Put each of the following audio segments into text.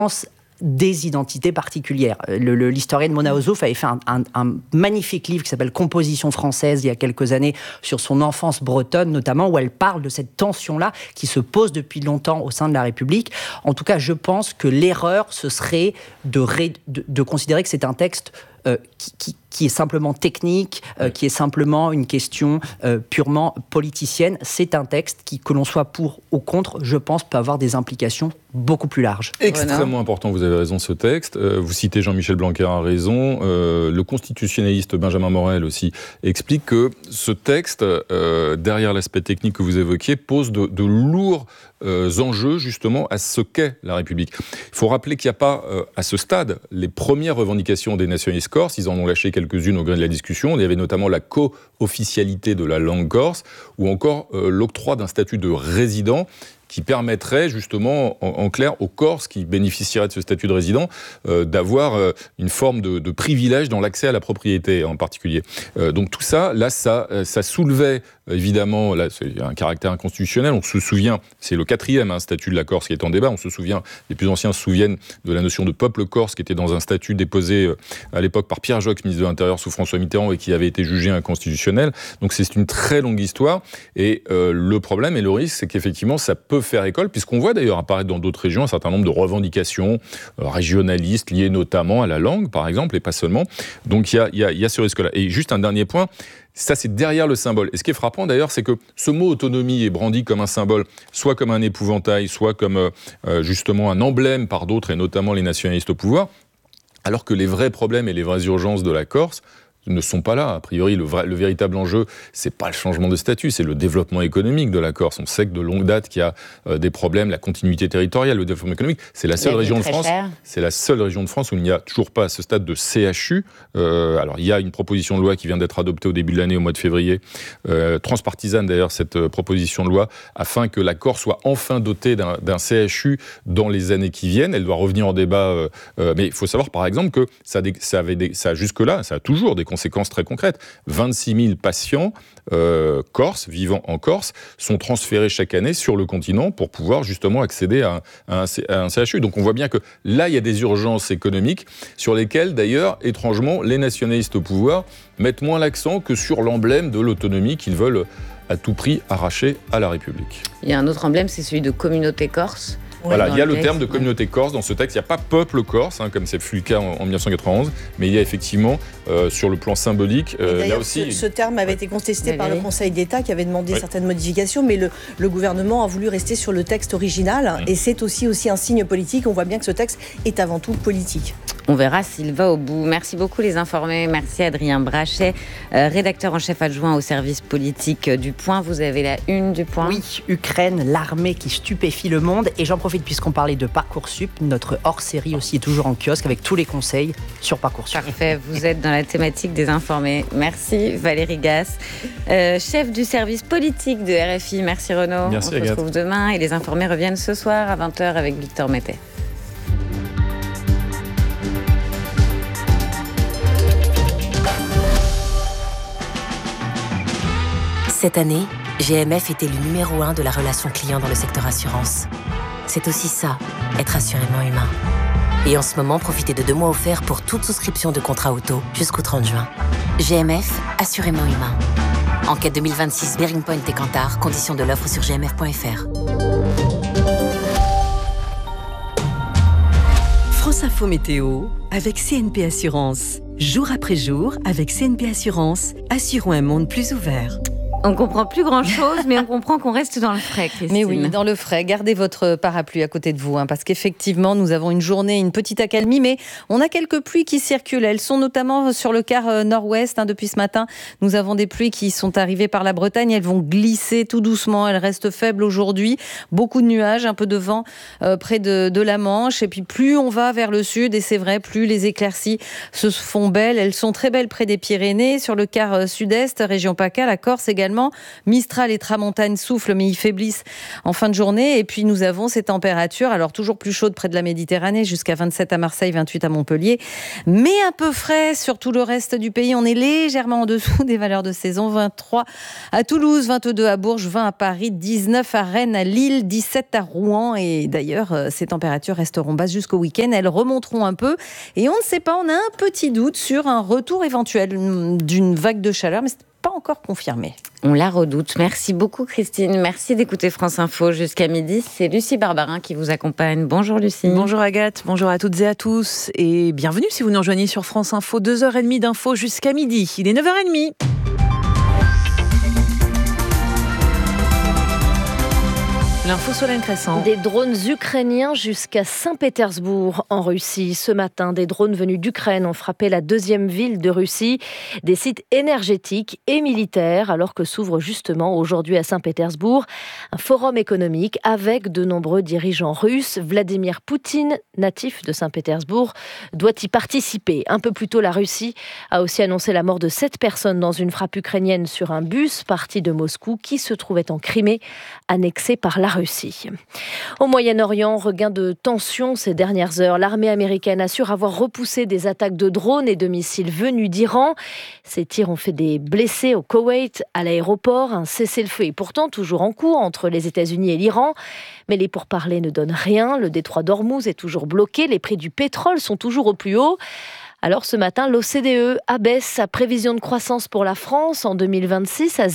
des identités particulières. L'historienne Mona Ozouf avait fait un magnifique livre qui s'appelle Composition française il y a quelques années sur son enfance bretonne notamment, où elle parle de cette tension-là qui se pose depuis longtemps au sein de la République. En tout cas, je pense que l'erreur, ce serait de considérer que c'est un texte qui est simplement technique, qui est simplement une question purement politicienne. C'est un texte qui, que l'on soit pour ou contre, je pense, peut avoir des implications beaucoup plus larges. Extrêmement important, vous avez raison, ce texte. Vous citez Jean-Michel Blanquer à raison. Le constitutionnaliste Benjamin Morel aussi explique que ce texte, derrière l'aspect technique que vous évoquiez, pose de lourds enjeux justement à ce qu'est la République. Il faut rappeler qu'il n'y a pas, à ce stade, les premières revendications des nationalistes corses. Ils en ont lâché quelques-unes au gré de la discussion. Il y avait notamment la co-officialité de la langue corse ou encore l'octroi d'un statut de résident qui permettrait justement, en clair, aux Corses qui bénéficieraient de ce statut de résident, d'avoir une forme de privilège dans l'accès à la propriété en particulier. Donc tout ça, là, ça soulevait évidemment, là, c'est un caractère inconstitutionnel. On se souvient, c'est le 4e statut de la Corse qui est en débat. On se souvient, les plus anciens se souviennent de la notion de peuple corse qui était dans un statut déposé à l'époque par Pierre Joxe, ministre de l'Intérieur sous François Mitterrand, et qui avait été jugé inconstitutionnel. Donc c'est une très longue histoire. Et le problème et le risque, c'est qu'effectivement, ça peut faire école, puisqu'on voit d'ailleurs apparaître dans d'autres régions un certain nombre de revendications régionalistes liées notamment à la langue, par exemple, et pas seulement. Donc il y a ce risque-là. Et juste un dernier point, ça c'est derrière le symbole. Et ce qui est frappant d'ailleurs, c'est que ce mot autonomie est brandi comme un symbole, soit comme un épouvantail, soit comme justement un emblème par d'autres, et notamment les nationalistes au pouvoir, alors que les vrais problèmes et les vraies urgences de la Corse ne sont pas là. A priori, le véritable enjeu, c'est pas le changement de statut, c'est le développement économique de la Corse. On sait que de longue date qu'il y a des problèmes, la continuité territoriale, le développement économique. C'est la seule région de France. C'est la seule région de France où il n'y a toujours pas à ce stade de CHU. Alors, il y a une proposition de loi qui vient d'être adoptée au début de l'année, au mois de février, transpartisane d'ailleurs, cette proposition de loi, afin que la Corse soit enfin dotée d'un CHU dans les années qui viennent. Elle doit revenir en débat. Mais il faut savoir, par exemple, que ça jusque-là, ça a toujours des conséquences très concrètes. 26 000 patients corses, vivant en Corse, sont transférés chaque année sur le continent pour pouvoir justement accéder à un CHU. Donc on voit bien que là, il y a des urgences économiques sur lesquelles, d'ailleurs, étrangement, les nationalistes au pouvoir mettent moins l'accent que sur l'emblème de l'autonomie qu'ils veulent à tout prix arracher à la République. Il y a un autre emblème, c'est celui de communauté corse. Voilà, il y a le terme de communauté corse dans ce texte. Il n'y a pas peuple corse, comme c'est fut le cas en 1991, mais il y a effectivement, sur le plan symbolique, là aussi... Ce terme avait été contesté par le Conseil d'État qui avait demandé certaines modifications, mais le gouvernement a voulu rester sur le texte original, et c'est aussi un signe politique. On voit bien que ce texte est avant tout politique. On verra s'il va au bout. Merci beaucoup les informés. Merci Adrien Brachet, rédacteur en chef adjoint au service politique du Point. Vous avez la une du Point. Oui, Ukraine, l'armée qui stupéfie le monde. Et j'en profite puisqu'on parlait de Parcoursup. Notre hors-série aussi est toujours en kiosque avec tous les conseils sur Parcoursup. Parfait, vous êtes dans la thématique des informés. Merci Valérie Gasse, chef du service politique de RFI. Merci Renaud. Merci, on se retrouve demain et les informés reviennent ce soir à 20h avec Victor Mettet. Cette année, GMF est élu numéro 1 de la relation client dans le secteur assurance. C'est aussi ça, être assurément humain. Et en ce moment, profitez de 2 mois offerts pour toute souscription de contrat auto jusqu'au 30 juin. GMF, assurément humain. Enquête 2026, Bearing Point et Kantar, conditions de l'offre sur gmf.fr. France Info Météo avec CNP Assurance. Jour après jour, avec CNP Assurance, assurons un monde plus ouvert. On comprend plus grand-chose, mais on comprend qu'on reste dans le frais, Christine. Mais oui, dans le frais. Gardez votre parapluie à côté de vous, parce qu'effectivement, nous avons une journée, une petite accalmie, mais on a quelques pluies qui circulent. Elles sont notamment sur le quart nord-ouest. Depuis ce matin, nous avons des pluies qui sont arrivées par la Bretagne. Elles vont glisser tout doucement. Elles restent faibles aujourd'hui. Beaucoup de nuages, un peu de vent près de la Manche. Et puis, plus on va vers le sud, et c'est vrai, plus les éclaircies se font belles. Elles sont très belles près des Pyrénées, sur le quart sud-est, région PACA, la Corse également. également. Mistral et Tramontane soufflent, mais ils faiblissent en fin de journée. Et puis nous avons ces températures, alors toujours plus chaudes près de la Méditerranée, jusqu'à 27 à Marseille, 28 à Montpellier, mais un peu frais sur tout le reste du pays. On est légèrement en dessous des valeurs de saison. 23 à Toulouse, 22 à Bourges, 20 à Paris, 19 à Rennes, à Lille, 17 à Rouen. Et d'ailleurs, ces températures resteront basses jusqu'au week-end. Elles remonteront un peu. Et on ne sait pas, on a un petit doute sur un retour éventuel d'une vague de chaleur, mais ce n'est pas encore confirmé. On la redoute. Merci beaucoup Christine. Merci d'écouter France Info jusqu'à midi. C'est Lucie Barbarin qui vous accompagne. Bonjour Lucie. Bonjour Agathe, bonjour à toutes et à tous. Et bienvenue si vous nous rejoignez sur France Info. 2h30 d'infos jusqu'à midi. Il est 9h30. L'info Solène Crescent. Des drones ukrainiens jusqu'à Saint-Pétersbourg en Russie. Ce matin, des drones venus d'Ukraine ont frappé la deuxième ville de Russie, des sites énergétiques et militaires, alors que s'ouvre justement aujourd'hui à Saint-Pétersbourg un forum économique avec de nombreux dirigeants russes. Vladimir Poutine, natif de Saint-Pétersbourg, doit y participer. Un peu plus tôt, la Russie a aussi annoncé la mort de 7 personnes dans une frappe ukrainienne sur un bus parti de Moscou qui se trouvait en Crimée, annexé par la Russie. Au Moyen-Orient, regain de tension ces dernières heures. L'armée américaine assure avoir repoussé des attaques de drones et de missiles venus d'Iran. Ces tirs ont fait des blessés au Koweït, à l'aéroport. Un cessez-le-feu est pourtant toujours en cours entre les États-Unis et l'Iran. Mais les pourparlers ne donnent rien. Le détroit d'Ormuz est toujours bloqué. Les prix du pétrole sont toujours au plus haut. Alors ce matin, l'OCDE abaisse sa prévision de croissance pour la France en 2026 à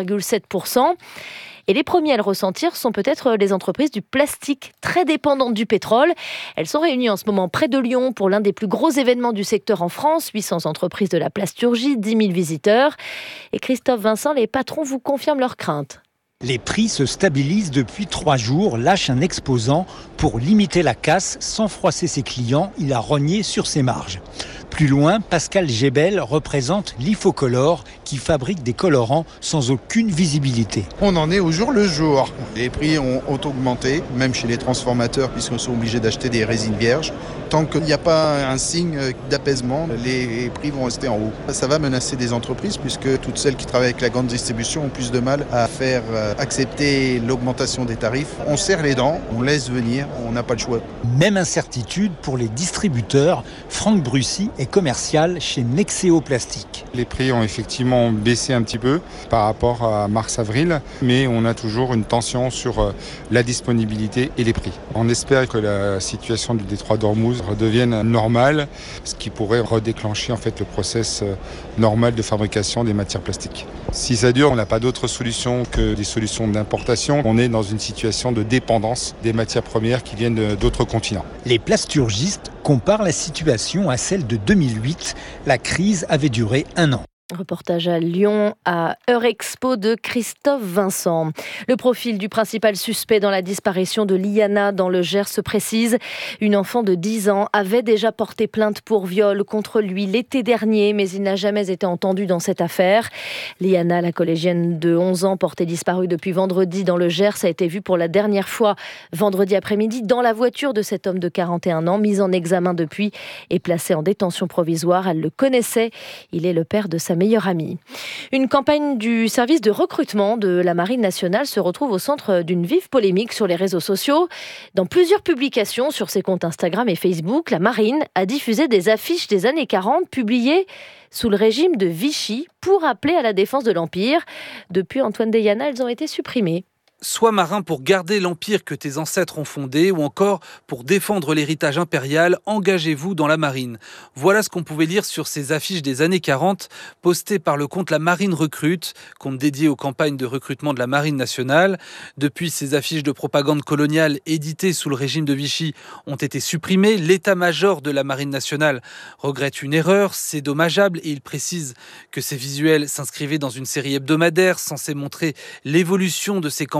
0,7%. Et les premiers à le ressentir sont peut-être les entreprises du plastique, très dépendantes du pétrole. Elles sont réunies en ce moment près de Lyon pour l'un des plus gros événements du secteur en France. 800 entreprises de la plasturgie, 10 000 visiteurs. Et Christophe Vincent, les patrons vous confirment leurs craintes. Les prix se stabilisent depuis 3 jours, lâche un exposant. Pour limiter la casse sans froisser ses clients, il a rogné sur ses marges. Plus loin, Pascal Gébel représente l'Ifocolor qui fabrique des colorants sans aucune visibilité. On en est au jour le jour. Les prix ont augmenté, même chez les transformateurs, puisqu'on sont obligés d'acheter des résines vierges. Tant qu'il n'y a pas un signe d'apaisement, les prix vont rester en haut. Ça va menacer des entreprises, puisque toutes celles qui travaillent avec la grande distribution ont plus de mal à faire accepter l'augmentation des tarifs. On serre les dents, on laisse venir, on n'a pas le choix. Même incertitude pour les distributeurs. Franck Brussy est commercial chez Nexeo Plastique. Les prix ont effectivement baissé un petit peu par rapport à mars-avril, mais on a toujours une tension sur la disponibilité et les prix. On espère que la situation du détroit d'Ormuz redevienne normale, ce qui pourrait redéclencher en fait le process normal de fabrication des matières plastiques. Si ça dure, on n'a pas d'autre solution que des solutions d'importation. On est dans une situation de dépendance des matières premières qui viennent d'autres continents. Les plasturgistes comparent la situation à celle de 2008. La crise avait duré 1 an. Reportage à Lyon, à Eurexpo de Christophe Vincent. Le profil du principal suspect dans la disparition de Liana dans le Gers se précise. Une enfant de 10 ans avait déjà porté plainte pour viol contre lui l'été dernier, mais il n'a jamais été entendu dans cette affaire. Liana, la collégienne de 11 ans, portée disparue depuis vendredi dans le Gers, a été vue pour la dernière fois vendredi après-midi dans la voiture de cet homme de 41 ans, mis en examen depuis et placé en détention provisoire. Elle le connaissait. Il est le père de sa meilleure amie. Une campagne du service de recrutement de la Marine nationale se retrouve au centre d'une vive polémique sur les réseaux sociaux. Dans plusieurs publications sur ses comptes Instagram et Facebook, la Marine a diffusé des affiches des années 40 publiées sous le régime de Vichy pour appeler à la défense de l'Empire. Depuis Antoine Deyana, elles ont été supprimées. Sois marin pour garder l'empire que tes ancêtres ont fondé ou encore pour défendre l'héritage impérial, engagez-vous dans la marine. Voilà ce qu'on pouvait lire sur ces affiches des années 40 postées par le compte La Marine Recrute, compte dédié aux campagnes de recrutement de la Marine nationale. Depuis, ces affiches de propagande coloniale éditées sous le régime de Vichy ont été supprimées. L'état-major de la Marine nationale regrette une erreur, c'est dommageable et il précise que ces visuels s'inscrivaient dans une série hebdomadaire censée montrer l'évolution de ces campagnes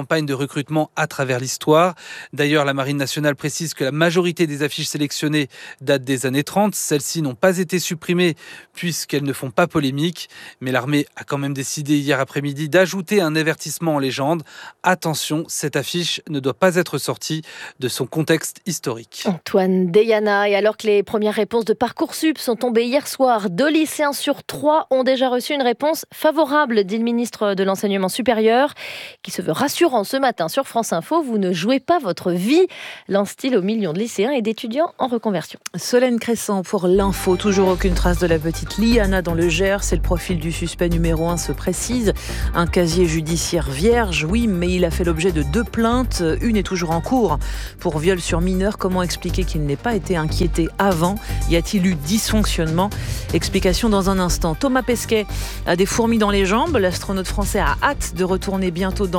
campagnes de recrutement à travers l'histoire. D'ailleurs, la Marine nationale précise que la majorité des affiches sélectionnées datent des années 30. Celles-ci n'ont pas été supprimées puisqu'elles ne font pas polémique. Mais l'armée a quand même décidé hier après-midi d'ajouter un avertissement en légende. Attention, cette affiche ne doit pas être sortie de son contexte historique. Antoine Deyana, et alors que les premières réponses de Parcoursup sont tombées hier soir, 2 lycéens sur 3 ont déjà reçu une réponse favorable, dit le ministre de l'Enseignement supérieur, qui se veut rassurant ce matin sur France Info. Vous ne jouez pas votre vie, lance-t-il aux millions de lycéens et d'étudiants en reconversion. Solène Crescent pour l'info. Toujours aucune trace de la petite Liana dans le Gers. C'est le profil du suspect numéro 1 se précise. Un casier judiciaire vierge, oui, mais il a fait l'objet de 2 plaintes. Une est toujours en cours pour viol sur mineur. Comment expliquer qu'il n'ait pas été inquiété avant ? Y a-t-il eu dysfonctionnement ? Explication dans un instant. Thomas Pesquet a des fourmis dans les jambes. L'astronaute français a hâte de retourner bientôt dans